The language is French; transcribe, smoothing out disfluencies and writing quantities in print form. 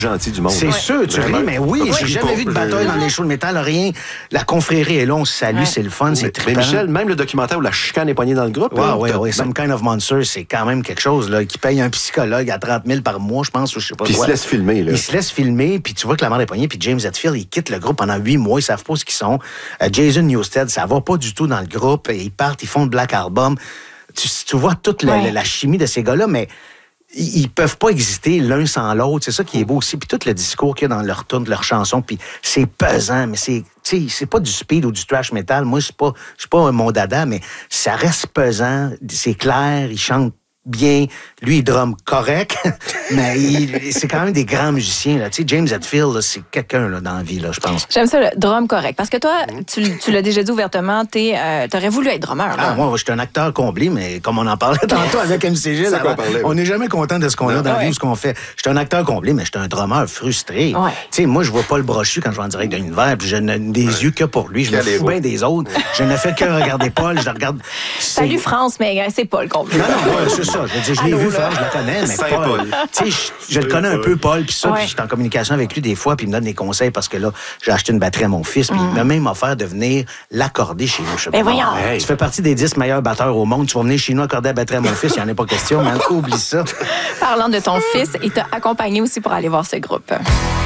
gentil du monde. C'est sûr, tu ris, mais oui, j'ai jamais vu de bataille dans les shows de métal, rien. La confrérie est là, on se salue, c'est le fun, c'est trippant. Mais Michel, même le documentaire où la chicane est poignée dans le groupe. Oui, Some Kind of Monster, c'est quand même quelque chose, là, qui paye un psychologue à 30 000 par mois, je pense, ou je sais pas quoi. Puis il se laisse filmer, là. Il se laisse filmer, puis tu vois que la mort est poignée, puis James Hetfield, il quitte le groupe pendant 8 mois, ils savent pas ce qu'ils sont. Jason Newsted, ça va pas du tout dans le groupe, ils partent, ils font le Black Album. Tu vois toute la chimie de ces gars-là, mais ils peuvent pas exister l'un sans l'autre. C'est ça qui est beau aussi. Puis tout le discours qu'il y a dans leur tune, leur chanson, puis c'est pesant, mais c'est pas du speed ou du thrash metal. Moi, c'est pas mon dada, mais ça reste pesant. C'est clair, ils chantent bien. Lui, il drumme correct, mais c'est quand même des grands musiciens. Là. Tu sais, James Hetfield, là, c'est quelqu'un là, dans la vie, là, je pense. J'aime ça, le drum correct. Parce que toi, tu l'as déjà dit ouvertement, t'aurais voulu être drummer. Là. Moi, je suis un acteur comblé, mais comme on en parlait tantôt avec MCG, on n'est jamais content de ce qu'on a dans la vie ou ce qu'on fait. Je suis un acteur comblé, mais je suis un drummer frustré. Ouais. Tu sais, moi, je vois pas le brochu quand je vais en direct de l'univers, puis je n'ai des yeux que pour lui. Je me fous bien des autres. Je ne fais que regarder Paul, je le regarde. Salut France, mais c'est Paul comblé. Non, c'est ça. Je veux dire, je l'ai vu faire, je le connais, mais Paul. Tu sais, je le connais un peu, Paul, puis ça, puis je suis en communication avec lui des fois, puis il me donne des conseils parce que là, j'ai acheté une batterie à mon fils, puis il m'a même offert de venir l'accorder chez nous. Je sais pas. voyons. Tu fais partie des 10 meilleurs batteurs au monde, tu vas venir chez nous accorder la batterie à mon fils, il n'y en a pas question, mais oublie ça. Parlant de ton fils, il t'a accompagné aussi pour aller voir ce groupe.